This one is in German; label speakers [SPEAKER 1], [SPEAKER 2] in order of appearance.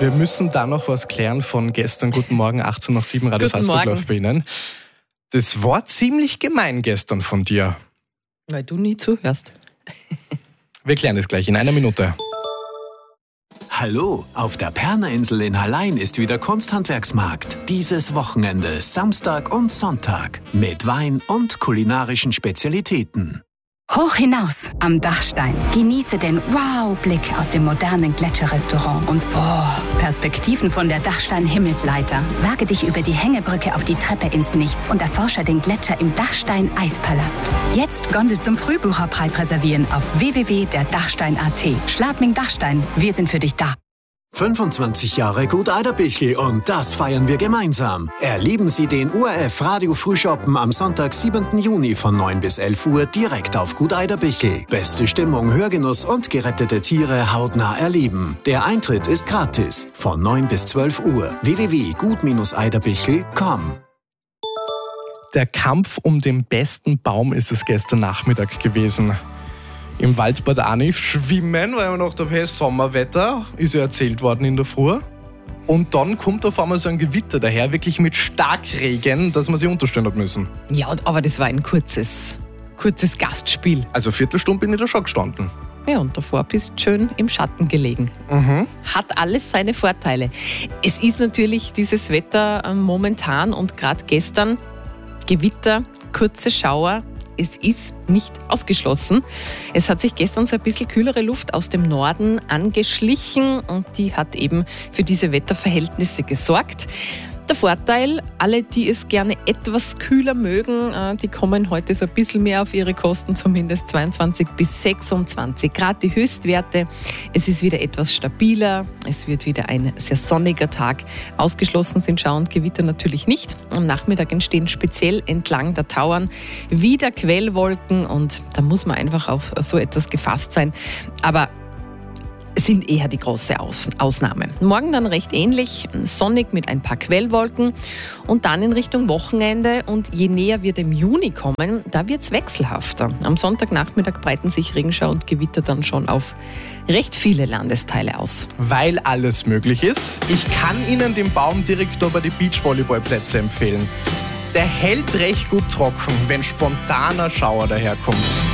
[SPEAKER 1] Wir müssen da noch was klären von gestern. Guten Morgen, 18 nach 7, Radio Salzburg läuft bei Ihnen. Das war ziemlich gemein gestern von dir.
[SPEAKER 2] Weil du nie zuhörst.
[SPEAKER 1] Wir klären das gleich in einer Minute.
[SPEAKER 3] Hallo, auf der Pernerinsel in Hallein ist wieder Kunsthandwerksmarkt. Dieses Wochenende, Samstag und Sonntag. Mit Wein und kulinarischen Spezialitäten.
[SPEAKER 4] Hoch hinaus am Dachstein. Genieße den Wow-Blick aus dem modernen Gletscherrestaurant und Perspektiven von der Dachstein-Himmelsleiter. Wage dich über die Hängebrücke auf die Treppe ins Nichts und erforsche den Gletscher im Dachstein-Eispalast. Jetzt Gondel zum Frühbucherpreis reservieren auf www.derdachstein.at. Schladming Dachstein, wir sind für dich da.
[SPEAKER 3] 25 Jahre Gut Eiderbichel und das feiern wir gemeinsam. Erleben Sie den ORF Radio Frühschoppen am Sonntag, 7. Juni von 9 bis 11 Uhr direkt auf Gut Eiderbichel. Beste Stimmung, Hörgenuss und gerettete Tiere hautnah erleben. Der Eintritt ist gratis von 9 bis 12 Uhr. www.gut-eiderbichel.com.
[SPEAKER 1] Der Kampf um den besten Baum ist es gestern Nachmittag gewesen. Im Waldbad Anif schwimmen, weil man noch dabei Sommerwetter, ist ja erzählt worden in der Früh. Und dann kommt auf einmal so ein Gewitter daher, wirklich mit Starkregen, dass man sich unterstellen hat müssen.
[SPEAKER 2] Ja, aber das war ein kurzes Gastspiel.
[SPEAKER 1] Also eine Viertelstunde bin ich da schon gestanden.
[SPEAKER 2] Ja, und davor bist du schön im Schatten gelegen. Hat alles seine Vorteile. Es ist natürlich dieses Wetter momentan und gerade gestern Gewitter, kurze Schauer. Es ist nicht ausgeschlossen. Es hat sich gestern so ein bisschen kühlere Luft aus dem Norden angeschlichen und die hat eben für diese Wetterverhältnisse gesorgt. Der Vorteil, alle, die es gerne etwas kühler mögen, die kommen heute so ein bisschen mehr auf ihre Kosten, zumindest 22 bis 26 Grad die Höchstwerte. Es ist wieder etwas stabiler, es wird wieder ein sehr sonniger Tag. Ausgeschlossen sind Schauer und Gewitter natürlich nicht. Am Nachmittag entstehen speziell entlang der Tauern wieder Quellwolken und da muss man einfach auf so etwas gefasst sein. Aber sind eher die große Ausnahme. Morgen dann recht ähnlich, sonnig mit ein paar Quellwolken und dann in Richtung Wochenende und je näher wir dem Juni kommen, da wird es wechselhafter. Am Sonntagnachmittag breiten sich Regenschauer und Gewitter dann schon auf recht viele Landesteile aus.
[SPEAKER 1] Weil alles möglich ist, ich kann Ihnen den Baum direkt über die Beachvolleyballplätze empfehlen. Der hält recht gut trocken, wenn spontaner Schauer daherkommt.